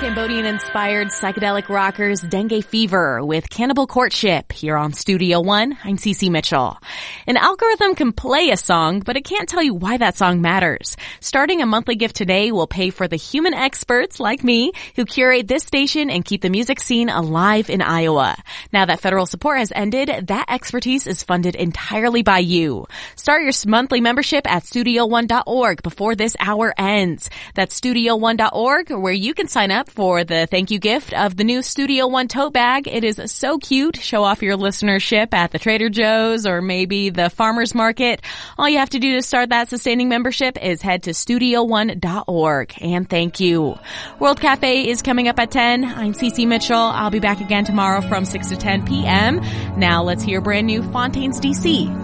Cambodian-inspired psychedelic rockers Dengue Fever with Cannibal Courtship here on Studio One. I'm Cece Mitchell. An algorithm can play a song, but it can't tell you why that song matters. Starting a monthly gift today will pay for the human experts like me who curate this station and keep the music scene alive in Iowa. Now that federal support has ended, that expertise is funded entirely by you. Start your monthly membership at StudioOne.org before this hour ends. That's StudioOne.org, where you can sign up for the thank you gift of the new Studio One tote bag. It is so cute. Show off your listenership at the Trader Joe's or maybe the farmer's market. All you have to do to start that sustaining membership is head to StudioOne.org. And thank you. World Cafe is coming up at 10. I'm Cece Mitchell. I'll be back again tomorrow from 6 to 10 p.m. Now let's hear brand new Fontaines DC.